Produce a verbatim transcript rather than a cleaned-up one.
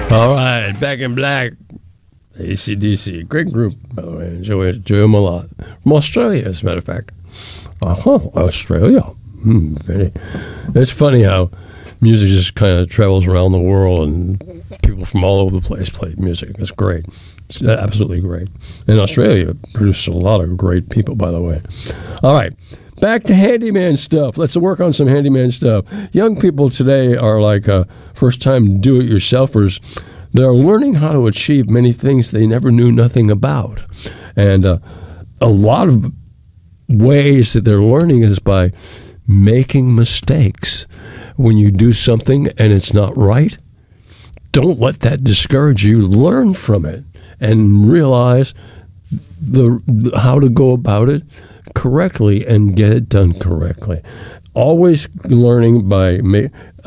All right, Back in Black, A C D C. Great group, by the way. Enjoy, enjoy them a lot. From Australia, as a matter of fact. Uh-huh, Australia. Hmm, very. It's funny how music just kind of travels around the world and people from all over the place play music. It's great. It's absolutely great. And Australia produces a lot of great people, by the way. All right. Back to handyman stuff. Let's work on some handyman stuff. Young people today are like uh, first-time do-it-yourselfers. They're learning how to achieve many things they never knew nothing about. And uh, a lot of ways that they're learning is by making mistakes. When you do something and it's not right, don't let that discourage you. Learn from it and realize the, the how to go about it correctly and get it done correctly. Always learning by ma-